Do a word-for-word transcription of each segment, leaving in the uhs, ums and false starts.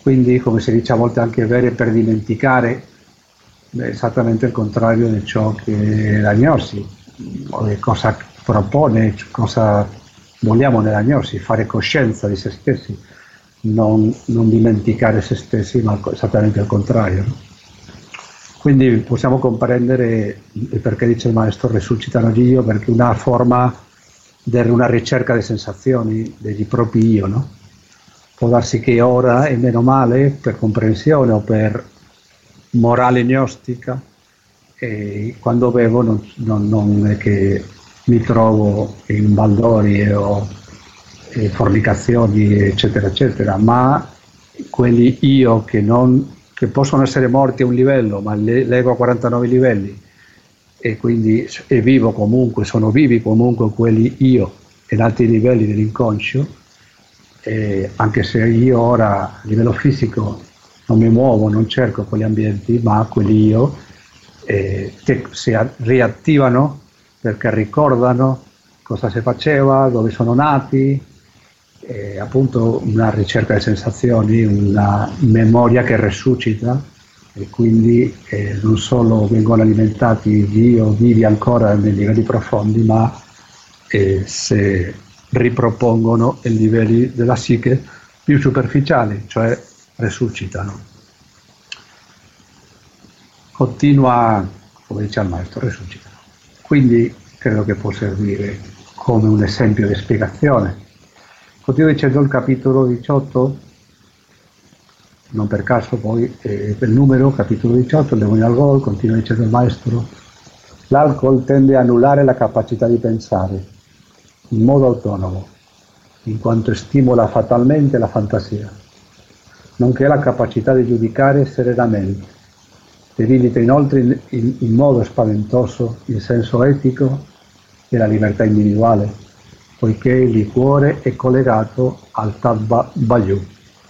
Quindi, come si dice a volte anche avere per dimenticare, è esattamente il contrario di ciò che la gnosi, cosa propone, cosa vogliamo nella gnosi, fare coscienza di se stessi, non, non dimenticare se stessi, ma esattamente il contrario. Quindi possiamo comprendere il perché dice il maestro resuscitano io, perché una forma di una ricerca di sensazioni degli propri io, no? Può darsi che ora è meno male per comprensione o per morale gnostica, e quando bevo non, non, non è che mi trovo in baldorie o eh, fornicazioni eccetera eccetera, ma quelli io che, non, che possono essere morti a un livello, ma leggo a quarantanove livelli e quindi è vivo comunque, sono vivi comunque quelli io in altri livelli dell'inconscio, eh, anche se io ora a livello fisico non mi muovo, non cerco quegli ambienti, ma quelli io eh, che si riattivano perché ricordano cosa si faceva, dove sono nati, eh, appunto una ricerca di sensazioni, una memoria che resuscita, e quindi eh, non solo vengono alimentati di io vivi ancora nei livelli profondi, ma eh, se ripropongono i livelli della psiche più superficiali, cioè resuscitano. Continua, come dice il maestro, resuscitano. Quindi credo che può servire come un esempio di spiegazione. Continua dicendo il capitolo diciotto, non per caso poi eh, il numero, capitolo diciotto, il demonio alcol, continua dicendo il maestro, l'alcol tende a annullare la capacità di pensare in modo autonomo, in quanto stimola fatalmente la fantasia, nonché la capacità di giudicare serenamente. Debilita inoltre in, in, in modo spaventoso il senso etico e la libertà individuale, poiché il liquore è collegato al tabba bayu,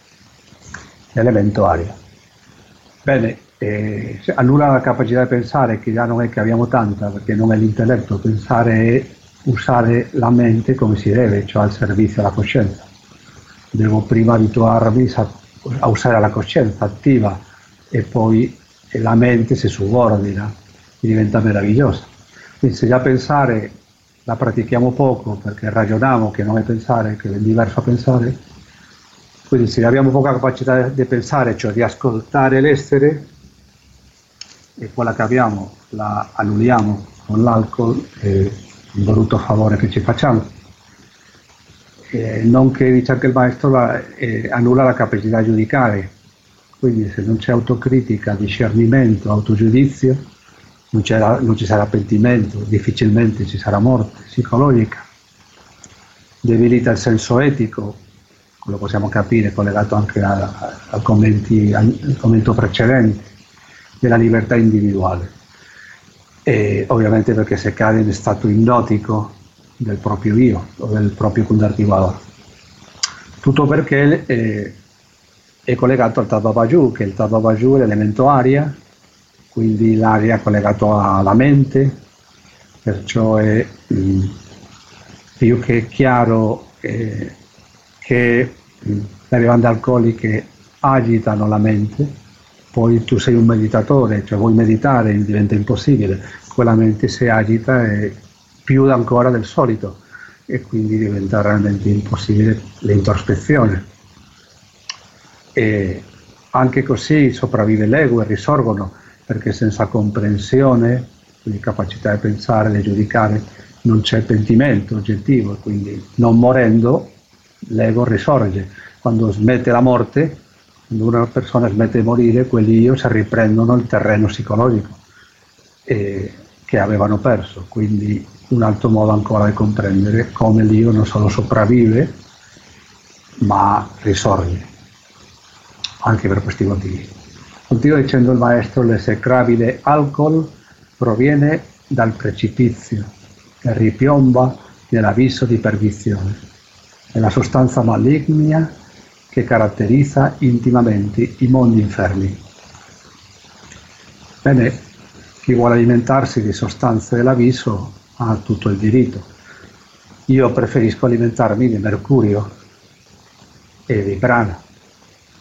elemento aria. Bene, eh, annulla la capacità di pensare, che già non è che abbiamo tanta, perché non è l'intelletto, pensare è usare la mente come si deve, cioè al servizio della coscienza. Devo prima abituarmi a usare la coscienza attiva e poi la mente si subordina e diventa meravigliosa. Quindi se già pensare la pratichiamo poco perché ragioniamo che non è pensare, che è diverso a pensare, quindi se abbiamo poca capacità di pensare, cioè di ascoltare l'essere, e quella che abbiamo la annulliamo con l'alcol, eh, il brutto favore che ci facciamo. Eh, non che dice anche il maestro, la, eh, annulla la capacità di giudicare, quindi se non c'è autocritica, discernimento, autogiudizio, non, non ci sarà pentimento, difficilmente ci sarà morte psicologica. Debilita il senso etico, lo possiamo capire collegato anche a, a, a commenti, al, al commento precedente, della libertà individuale. E ovviamente perché se cade in stato ipnotico del proprio io o del proprio Kundartivador. Tutto perché eh, è collegato al Tattva Baju, che il Tattva Baju è l'elemento aria, quindi l'aria è collegato alla mente, perciò è mh, più che chiaro eh, che mh, le bevande alcoliche agitano la mente. Poi tu sei un meditatore, cioè vuoi meditare, diventa impossibile, quella mente si agita e più ancora del solito, e quindi diventa realmente impossibile l'introspezione. E anche così sopravvive l'ego e risorgono, perché senza comprensione, quindi capacità di pensare, di giudicare, non c'è pentimento oggettivo, quindi non morendo l'ego risorge. Quando smette la morte, quando una persona smette di morire, quelli io si riprendono il terreno psicologico eh, che avevano perso. Quindi un altro modo ancora di comprendere come l'io non solo sopravvive, ma risorge, anche per questi motivi. Continua dicendo il maestro, l'esecrabile alcol proviene dal precipizio e ripiomba nell'abisso di perdizione. È la sostanza maligna che caratterizza intimamente i mondi infermi. Bene, chi vuole alimentarsi di sostanze dell'abisso ha tutto il diritto. Io preferisco alimentarmi di mercurio e di prana.